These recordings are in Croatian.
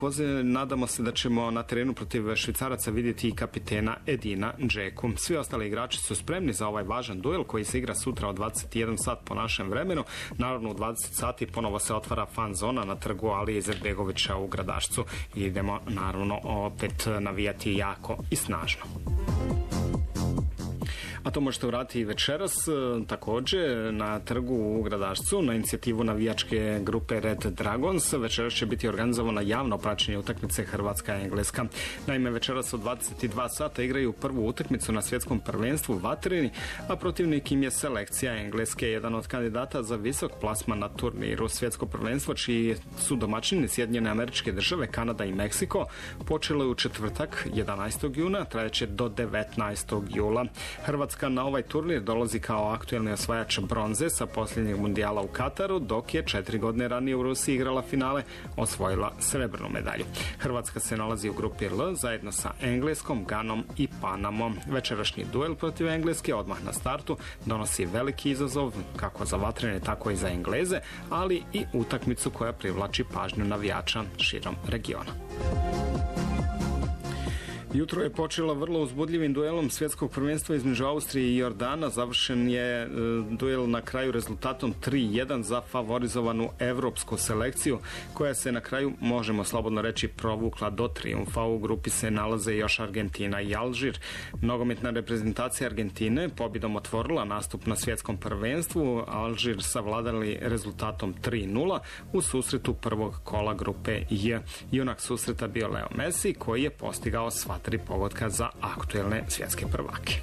Nadamo se da ćemo na terenu protiv Švicaraca vidjeti i kapitena Edina Džeku. Svi ostali igrači su spremni za ovaj važan duel koji se igra sutra od 21 sat po našem vremenu. Naravno u 20 sati ponovo se otvara fan zona na trgu Alije Izetbegovića u Gradašcu i idemo naravno opet navijati jako i snažno. A to možete uraditi i večeras također na trgu u Gradašcu na inicijativu navijačke grupe Red Dragons. Večeras će biti organizovana javno praćenje utakmice Hrvatska-Engleska. Naime, večeras od 22 sata igraju prvu utakmicu na svjetskom prvenstvu vatereni, a protivnik im je selekcija Engleske, jedan od kandidata za visok plasman na turniru. Svjetsko prvenstvo, čiji su domaćini Sjedinjene Američke Države, Kanada i Meksiko, počelo je u četvrtak 11. juna, trajeće do 19. jula. Hrvatska na ovaj turnir dolazi kao aktuelni osvajač bronze sa posljednjeg mundijala u Kataru, dok je 4 godine ranije u Rusiji igrala finale, osvojila srebrnu medalju. Hrvatska se nalazi u grupi L zajedno sa Engleskom, Ganom i Panamom. Večerašnji duel protiv Engleske odmah na startu donosi veliki izazov kako za vatrene, tako i za Engleze, ali i utakmicu koja privlači pažnju navijača širom regiona. Jutro je počelo vrlo uzbudljivim duelom svjetskog prvenstva između Austrije i Jordana. Završen je duel na kraju rezultatom 3:1 za favorizovanu evropsku selekciju, koja se na kraju, možemo slobodno reći, provukla do trijumfa. U grupi se nalaze još Argentina i Alžir. Nogometna reprezentacija Argentine pobjedom otvorila nastup na svjetskom prvenstvu. Alžir savladali rezultatom 3:0 u susretu prvog kola grupe J. Junak susreta bio Leo Messi, koji je postigao sva 3 pogotka za aktuelne svjetske prvake.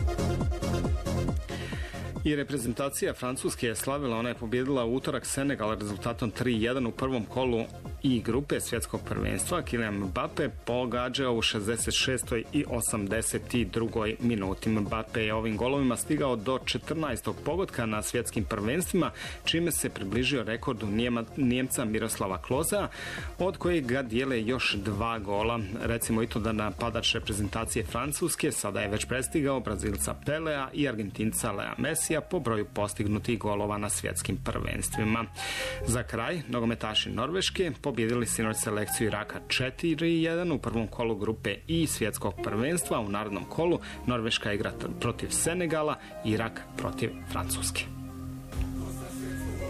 I reprezentacija Francuske je slavila, ona je pobijedila u utorak Senegal rezultatom 3:1 u prvom kolu i grupe svjetskog prvenstva. Kylian Mbappe pogađao u 66. i 82. minuti. Mbappe je ovim golovima stigao do 14. pogotka na svjetskim prvenstvima, čime se približio rekordu Nijemca Miroslava Klosea, od kojeg ga dijele još 2 gola. Recimo i to da napadač reprezentacije Francuske sada je već prestigao Brazilca Pelea i Argentinca Lea Messija po broju postignutih golova na svjetskim prvenstvima. Za kraj, nogometaši Norveške pobjedili sinoć selekciju Iraka 4:1 u prvom kolu grupe I svjetskog prvenstva. U narednom kolu Norveška igra protiv Senegala, Irak protiv Francuske.